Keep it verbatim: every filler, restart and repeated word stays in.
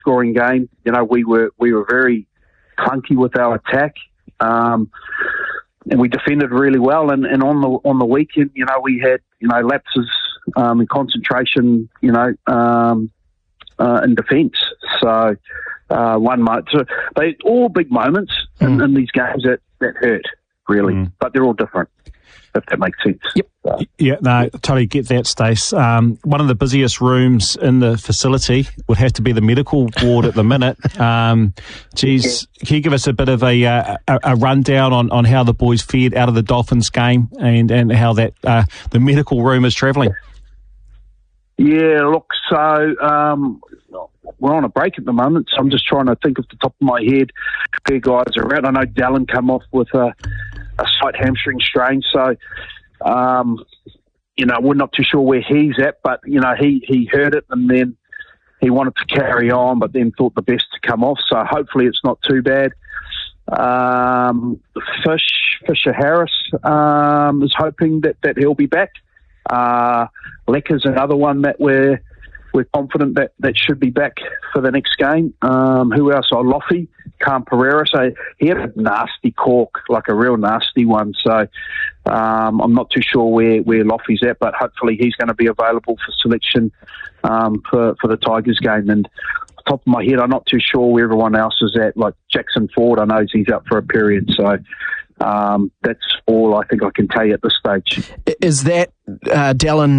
scoring game. You know, we were we were very clunky with our attack, um, and we defended really well. And, and on the on the weekend, you know, we had you know lapses um, in concentration. You know, um, uh, in defence. So uh, one moment, so they all big moments mm. in, in these games that, that hurt really, mm. but they're all different. If that makes sense. Yep. So. Yeah, no, totally get that, Stace. Um, one of the busiest rooms in the facility would have to be the medical ward at the minute. Um, geez, yeah. Can you give us a bit of a uh, a, a rundown on, on how the boys fared out of the Dolphins game and, and how that uh, the medical room is travelling? Yeah, look, so um, we're on a break at the moment, so I'm just trying to think off the top of my head where guys are at. I know Dallin come off with a a slight hamstring strain, so um, you know we're not too sure where he's at. But you know he he heard it and then he wanted to carry on, but then thought the best to come off. So hopefully it's not too bad. Um, Fish Fisher Harris um, is hoping that, that he'll be back. Uh, Lecker's another one that we're we're confident that, that should be back for the next game. Um, who else? Oh, Loffy, Cam Pereira. So he had a nasty cork, like a real nasty one. So um, I'm not too sure where, where Loffy's at, but hopefully he's going to be available for selection um, for, for the Tigers game. And off the top of my head, I'm not too sure where everyone else is at. Like Jackson Ford, I know he's up for a period. So um, that's all I think I can tell you at this stage. Is that uh, Dallin